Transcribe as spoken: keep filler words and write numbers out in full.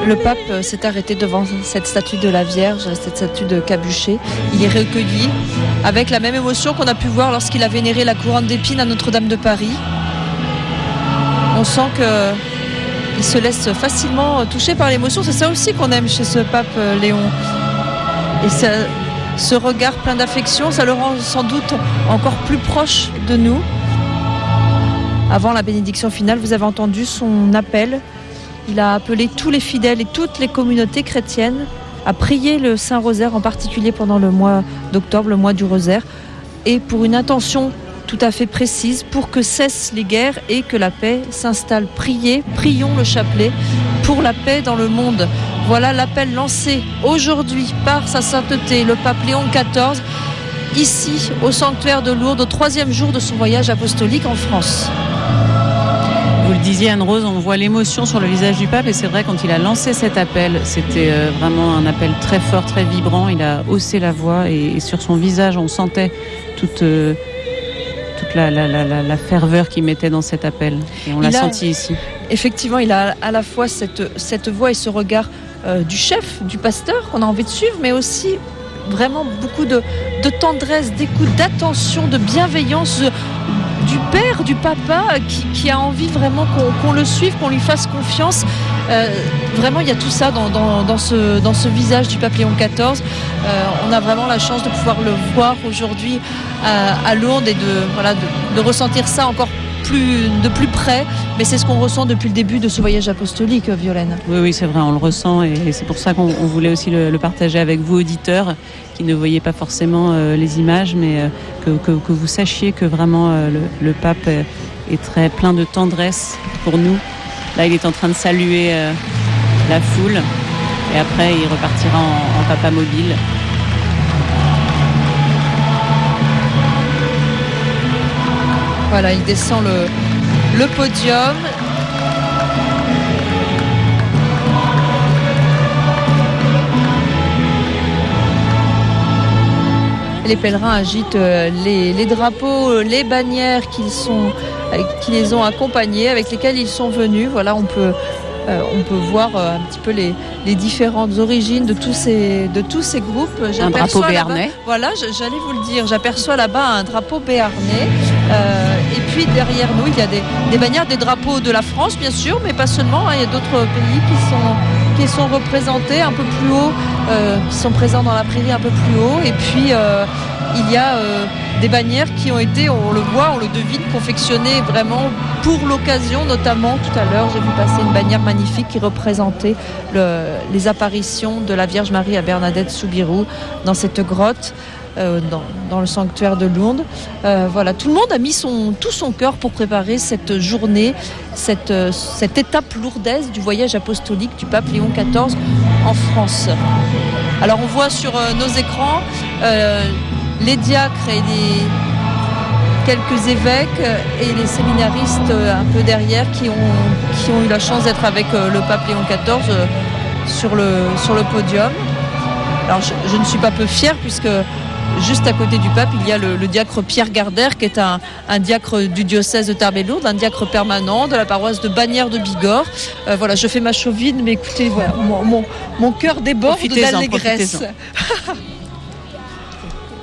Le pape s'est arrêté devant cette statue de la Vierge, cette statue de cabuché. Il est recueilli avec la même émotion qu'on a pu voir lorsqu'il a vénéré la couronne d'épines à Notre-Dame de Paris. On sent qu'il se laisse facilement toucher par l'émotion. C'est ça aussi qu'on aime chez ce pape Léon. Et ça, ce regard plein d'affection, ça le rend sans doute encore plus proche de nous. Avant la bénédiction finale, vous avez entendu son appel. Il a appelé tous les fidèles et toutes les communautés chrétiennes à prier le Saint-Rosaire, en particulier pendant le mois d'octobre, le mois du Rosaire, et pour une intention tout à fait précise, pour que cessent les guerres et que la paix s'installe. Priez, prions le chapelet pour la paix dans le monde. Voilà l'appel lancé aujourd'hui par sa sainteté, le pape Léon quatorze, ici au sanctuaire de Lourdes, au troisième jour de son voyage apostolique en France. Vous le disiez, Anne-Rose, on voit l'émotion sur le visage du pape, et c'est vrai, quand il a lancé cet appel, c'était vraiment un appel très fort, très vibrant. Il a haussé la voix et sur son visage, on sentait toute, toute la, la, la, la ferveur qu'il mettait dans cet appel. Et on l'a senti ici. Effectivement, il a à la fois cette, cette voix et ce regard euh, du chef, du pasteur qu'on a envie de suivre, mais aussi vraiment beaucoup de, de tendresse, d'écoute, d'attention, de bienveillance, du père, du papa qui, qui a envie vraiment qu'on, qu'on le suive, qu'on lui fasse confiance. Euh, vraiment, il y a tout ça dans, dans, dans, ce, dans ce visage du pape Léon quatorze. Euh, on a vraiment la chance de pouvoir le voir aujourd'hui à, à Lourdes et de, voilà, de, de ressentir ça encore plus, de plus près. Mais c'est ce qu'on ressent depuis le début de ce voyage apostolique, Violaine. Oui, oui, c'est vrai, on le ressent, et c'est pour ça qu'on on voulait aussi le, le partager avec vous, auditeurs, qui ne voyez pas forcément euh, les images, mais euh, que, que, que vous sachiez que vraiment euh, le, le pape est, est très plein de tendresse pour nous. Là, il est en train de saluer euh, la foule, et après, il repartira en, en papa mobile. Voilà, il descend le, le podium. Les pèlerins agitent les, les drapeaux, les bannières qu'ils sont, qui les ont accompagnés, avec lesquels ils sont venus. Voilà, on peut, euh, on peut voir un petit peu les, les différentes origines de tous ces, de tous ces groupes. Un drapeau béarnais. Voilà, j'allais vous le dire. J'aperçois là-bas un drapeau béarnais. Euh, et puis derrière nous, il y a des, des bannières, des drapeaux de la France, bien sûr, mais pas seulement. Hein, il y a d'autres pays qui sont qui sont représentés un peu plus haut, euh, qui sont présents dans la prairie un peu plus haut. Et puis, euh, il y a euh, des bannières qui ont été, on le voit, on le devine, confectionnées vraiment pour l'occasion. Notamment, tout à l'heure, j'ai vu passer une bannière magnifique qui représentait le, les apparitions de la Vierge Marie à Bernadette Soubirous dans cette grotte. Euh, dans, dans le sanctuaire de Lourdes. Euh, voilà, tout le monde a mis son, tout son cœur pour préparer cette journée, cette, euh, cette étape lourdaise du voyage apostolique du pape Léon quatorze en France. Alors on voit sur euh, nos écrans euh, les diacres et les quelques évêques et les séminaristes euh, un peu derrière qui ont, qui ont eu la chance d'être avec euh, le pape Léon quatorze euh, sur, le, sur le podium. Alors je, je ne suis pas peu fière puisque juste à côté du pape, il y a le, le diacre Pierre Gardère, qui est un, un diacre du diocèse de Tarbes et Lourdes, un diacre permanent de la paroisse de Bagnères de Bigorre. Euh, voilà, je fais ma chauvine, mais écoutez, voilà, mon, mon, mon cœur déborde profitez-en, d'allégresse. Profitez-en.